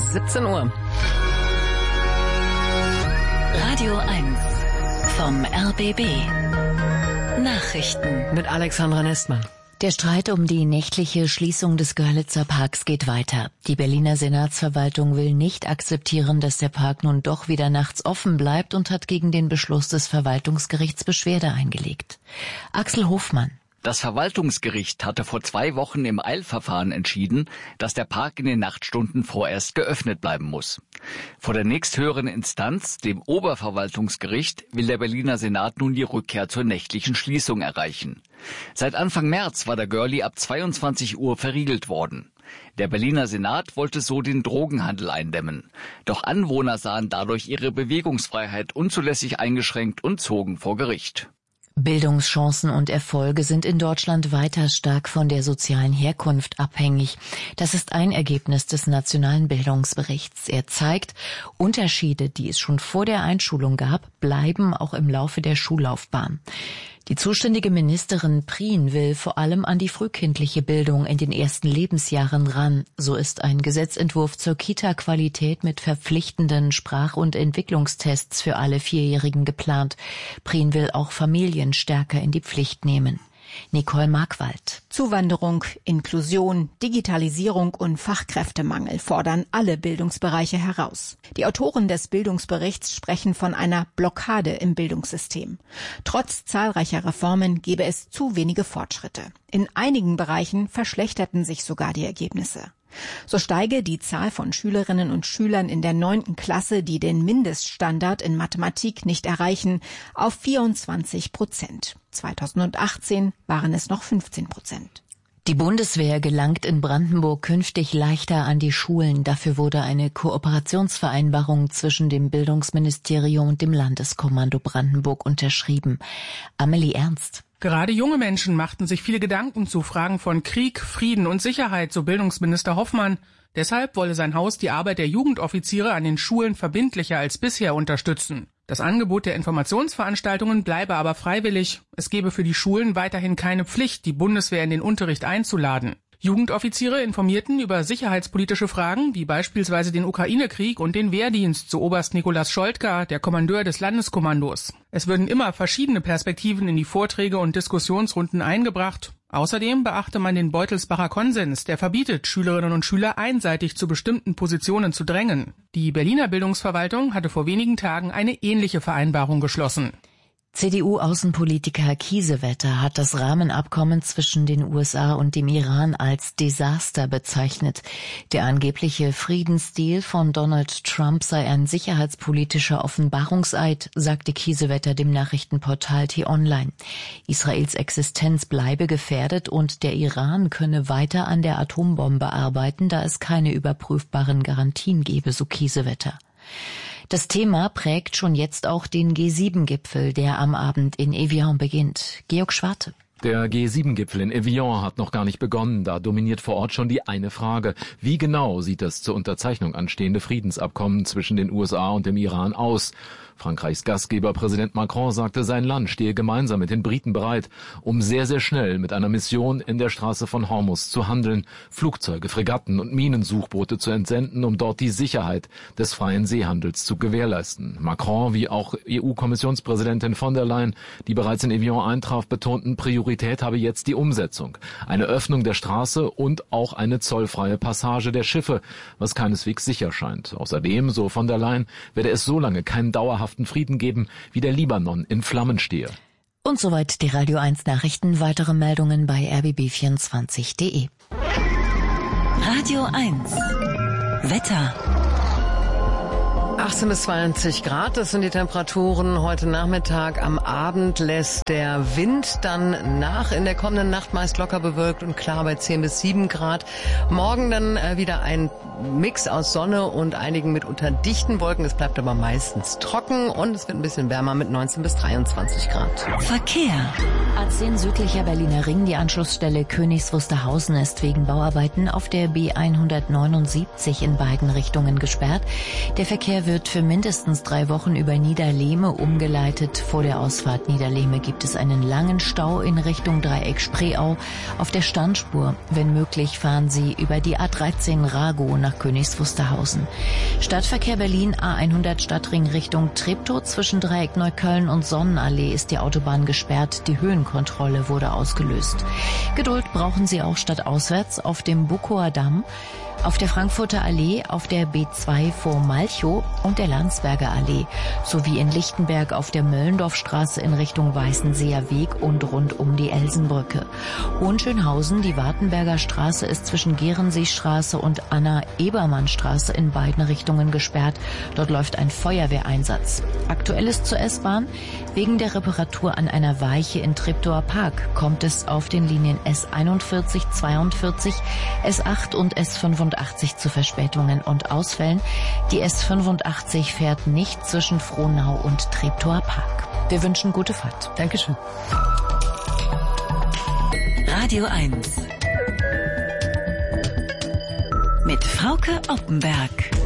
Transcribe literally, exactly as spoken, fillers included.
siebzehn Uhr. Radio eins vom R B B. Nachrichten mit Alexandra Nestmann. Der Streit um die nächtliche Schließung des Görlitzer Parks geht weiter. Die Berliner Senatsverwaltung will nicht akzeptieren, dass der Park nun doch wieder nachts offen bleibt und hat gegen den Beschluss des Verwaltungsgerichts Beschwerde eingelegt. Axel Hofmann. Das Verwaltungsgericht hatte vor zwei Wochen im Eilverfahren entschieden, dass der Park in den Nachtstunden vorerst geöffnet bleiben muss. Vor der nächsthöheren Instanz, dem Oberverwaltungsgericht, will der Berliner Senat nun die Rückkehr zur nächtlichen Schließung erreichen. Seit Anfang März war der Görli ab zweiundzwanzig Uhr verriegelt worden. Der Berliner Senat wollte so den Drogenhandel eindämmen. Doch Anwohner sahen dadurch ihre Bewegungsfreiheit unzulässig eingeschränkt und zogen vor Gericht. Bildungschancen und Erfolge sind in Deutschland weiter stark von der sozialen Herkunft abhängig. Das ist ein Ergebnis des Nationalen Bildungsberichts. Er zeigt, Unterschiede, die es schon vor der Einschulung gab, bleiben auch im Laufe der Schullaufbahn. Die zuständige Ministerin Prien will vor allem an die frühkindliche Bildung in den ersten Lebensjahren ran. So ist ein Gesetzentwurf zur Kita-Qualität mit verpflichtenden Sprach- und Entwicklungstests für alle Vierjährigen geplant. Prien will auch Familien stärker in die Pflicht nehmen. Nicole Markwald. Zuwanderung, Inklusion, Digitalisierung und Fachkräftemangel fordern alle Bildungsbereiche heraus. Die Autoren des Bildungsberichts sprechen von einer Blockade im Bildungssystem. Trotz zahlreicher Reformen gebe es zu wenige Fortschritte. In einigen Bereichen verschlechterten sich sogar die Ergebnisse. So steige die Zahl von Schülerinnen und Schülern in der neunten Klasse, die den Mindeststandard in Mathematik nicht erreichen, auf vierundzwanzig Prozent. zweitausendachtzehn waren es noch fünfzehn Prozent. Die Bundeswehr gelangt in Brandenburg künftig leichter an die Schulen. Dafür wurde eine Kooperationsvereinbarung zwischen dem Bildungsministerium und dem Landeskommando Brandenburg unterschrieben. Amelie Ernst. Gerade junge Menschen machten sich viele Gedanken zu Fragen von Krieg, Frieden und Sicherheit, so Bildungsminister Hoffmann. Deshalb wolle sein Haus die Arbeit der Jugendoffiziere an den Schulen verbindlicher als bisher unterstützen. Das Angebot der Informationsveranstaltungen bleibe aber freiwillig. Es gebe für die Schulen weiterhin keine Pflicht, die Bundeswehr in den Unterricht einzuladen. Jugendoffiziere informierten über sicherheitspolitische Fragen, wie beispielsweise den Ukraine-Krieg und den Wehrdienst, so Oberst Nikolaus Scholtka, der Kommandeur des Landeskommandos. Es würden immer verschiedene Perspektiven in die Vorträge und Diskussionsrunden eingebracht. Außerdem beachte man den Beutelsbacher Konsens, der verbietet, Schülerinnen und Schüler einseitig zu bestimmten Positionen zu drängen. Die Berliner Bildungsverwaltung hatte vor wenigen Tagen eine ähnliche Vereinbarung geschlossen. C D U-Außenpolitiker Kiesewetter hat das Rahmenabkommen zwischen den U S A und dem Iran als Desaster bezeichnet. Der angebliche Friedensdeal von Donald Trump sei ein sicherheitspolitischer Offenbarungseid, sagte Kiesewetter dem Nachrichtenportal T-Online. Israels Existenz bleibe gefährdet und der Iran könne weiter an der Atombombe arbeiten, da es keine überprüfbaren Garantien gebe, so Kiesewetter. Das Thema prägt schon jetzt auch den G sieben Gipfel, der am Abend in Evian beginnt. Georg Schwarte. Der G sieben Gipfel in Evian hat noch gar nicht begonnen. Da dominiert vor Ort schon die eine Frage. Wie genau sieht das zur Unterzeichnung anstehende Friedensabkommen zwischen den U S A und dem Iran aus? Frankreichs Gastgeber Präsident Macron sagte, sein Land stehe gemeinsam mit den Briten bereit, um sehr, sehr schnell mit einer Mission in der Straße von Hormuz zu handeln, Flugzeuge, Fregatten und Minensuchboote zu entsenden, um dort die Sicherheit des freien Seehandels zu gewährleisten. Macron, wie auch E U-Kommissionspräsidentin von der Leyen, die bereits in Evian eintraf, betonten, Priorität habe jetzt die Umsetzung. Eine Öffnung der Straße und auch eine zollfreie Passage der Schiffe, was keineswegs sicher scheint. Außerdem, so von der Leyen, werde es so lange keinen dauerhaften Frieden geben, wie der Libanon in Flammen stehe. Und soweit die Radio eins Nachrichten. Weitere Meldungen bei r b b vierundzwanzig punkt d e. Radio eins Wetter. achtzehn bis zweiundzwanzig Grad, das sind die Temperaturen heute Nachmittag. Am Abend lässt der Wind dann nach, in der kommenden Nacht meist locker bewölkt und klar bei zehn bis sieben Grad. Morgen dann äh, wieder ein Mix aus Sonne und einigen mitunter dichten Wolken. Es bleibt aber meistens trocken und es wird ein bisschen wärmer mit neunzehn bis dreiundzwanzig Grad. Verkehr. A zehn südlicher Berliner Ring, die Anschlussstelle Königs Wusterhausen ist wegen Bauarbeiten auf der B hundertneunundsiebzig in beiden Richtungen gesperrt. Der Verkehr wird für mindestens drei Wochen über Niederlehme umgeleitet. Vor der Ausfahrt Niederlehme gibt es einen langen Stau in Richtung Dreieck Spreeau auf der Standspur. Wenn möglich, fahren Sie über die A dreizehn Rago nach Königs Wusterhausen. Stadtverkehr Berlin A hundert Stadtring Richtung Treptow. Zwischen Dreieck Neukölln und Sonnenallee ist die Autobahn gesperrt. Die Höhenkontrolle wurde ausgelöst. Geduld brauchen Sie auch stadtauswärts auf dem Bukower Damm, auf der Frankfurter Allee, auf der B zwei vor Malchow und der Landsberger Allee, sowie in Lichtenberg auf der Möllendorfstraße in Richtung Weißenseer Weg und rund um die Elsenbrücke. Hohenschönhausen, die Wartenberger Straße ist zwischen Gerenseestraße und Anna-Ebermann-Straße in beiden Richtungen gesperrt. Dort läuft ein Feuerwehreinsatz. Aktuell ist zur S-Bahn. Wegen der Reparatur an einer Weiche in Treptower Park kommt es auf den Linien S einundvierzig, zweiundvierzig, S acht und S fünfundachtzig zu Verspätungen und Ausfällen. Die S fünfundachtzig fährt nicht zwischen Frohnau und Treptower Park. Wir wünschen gute Fahrt. Dankeschön. Radio eins mit Frauke Oppenberg.